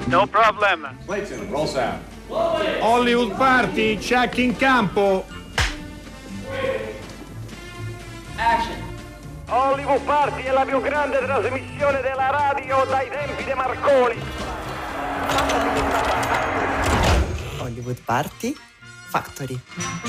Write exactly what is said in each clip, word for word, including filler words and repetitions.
No problem. Clayton, roll sound. Hollywood Party, check in campo. Action. Hollywood Party è la più grande trasmissione della radio dai tempi di Marconi. Hollywood Party Factory.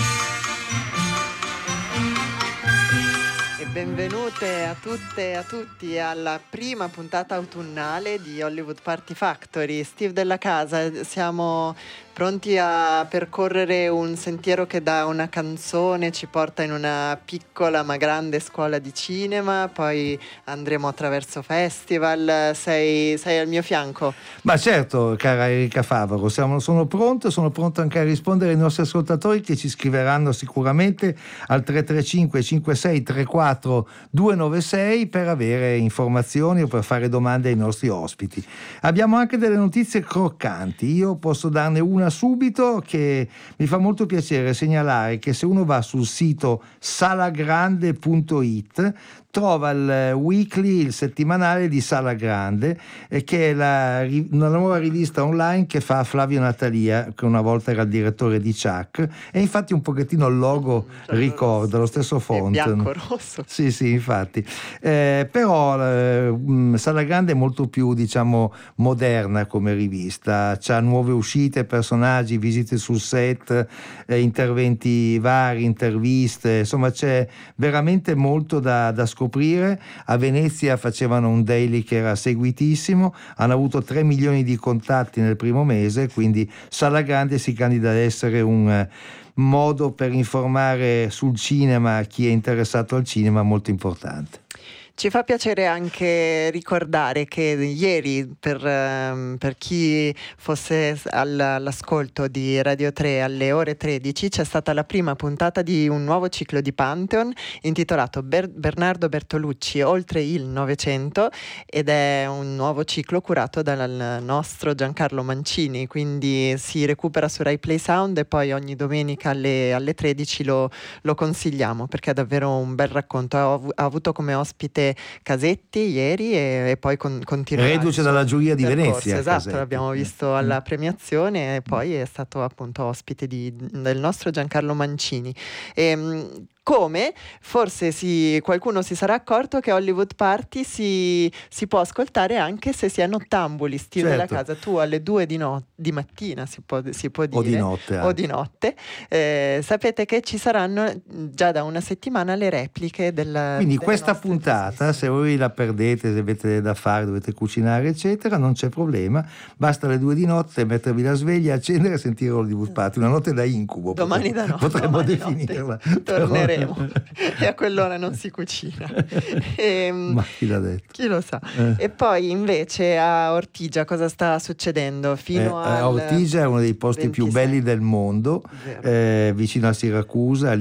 E benvenute a tutte e a tutti alla prima puntata autunnale di Hollywood Party Factory. Steve della casa, siamo pronti a percorrere un sentiero che da una canzone ci porta in una piccola ma grande scuola di cinema, poi andremo attraverso festival. Sei, sei al mio fianco? Ma certo, cara Erika Favaro, siamo, sono pronto, sono pronto anche a rispondere ai nostri ascoltatori che ci scriveranno sicuramente al tre tre cinque cinque sei tre quattro due nove sei per avere informazioni o per fare domande ai nostri ospiti. Abbiamo anche delle notizie croccanti, io posso darne una subito, che mi fa molto piacere segnalare che se uno va sul sito salagrande punto it trova il weekly, il settimanale di Sala Grande, eh, che è la, una nuova rivista online che fa Flavio Natalia, che una volta era il direttore di Chuck, e infatti un pochettino il logo ricorda, lo stesso font. Bianco-rosso. Sì, sì, infatti. Eh, però eh, Sala Grande è molto più, diciamo, moderna come rivista, c'ha nuove uscite, personaggi, visite sul set, eh, interventi vari, interviste, insomma c'è veramente molto da, da scoprire. A Venezia facevano un daily che era seguitissimo, hanno avuto tre milioni di contatti nel primo mese, quindi Sala Grande si candida ad essere un eh, modo per informare sul cinema chi è interessato al cinema molto importante. Ci fa piacere anche ricordare che ieri, per, um, per chi fosse all, all'ascolto di Radio tre alle ore tredici, c'è stata la prima puntata di un nuovo ciclo di Pantheon intitolato Ber- Bernardo Bertolucci oltre il Novecento, ed è un nuovo ciclo curato dal nostro Giancarlo Mancini, quindi si recupera su Rai Play Sound e poi ogni domenica alle, alle tredici lo, lo consigliamo perché è davvero un bel racconto. Ha, ov- ha avuto come ospite Casetti ieri e, e poi con, continuerà reduce dalla giuria di percorso. Venezia. Esatto, Casetti. L'abbiamo visto alla premiazione e poi è stato appunto ospite di, del nostro Giancarlo Mancini. E, come forse si, qualcuno si sarà accorto che Hollywood Party si, si può ascoltare anche se si è nottambuli, Steve Certo. della casa. Tu alle due di, no, di mattina si può, si può dire, O di notte o di notte eh, sapete che ci saranno già da una settimana le repliche del, quindi delle questa nostre puntata, se voi la perdete, se avete da fare, dovete cucinare eccetera, non c'è problema, basta alle due di notte mettervi la sveglia, accendere e sentire Hollywood Party, una notte da incubo domani potremmo, da notte potremmo domani definirla. notte torneremo e a quell'ora non si cucina. E, ma chi l'ha detto? chi lo sa. Eh. E poi invece a Ortigia cosa sta succedendo? Fino Eh, al Ortigia è uno dei posti più ventisei belli del mondo, eh, vicino a Siracusa,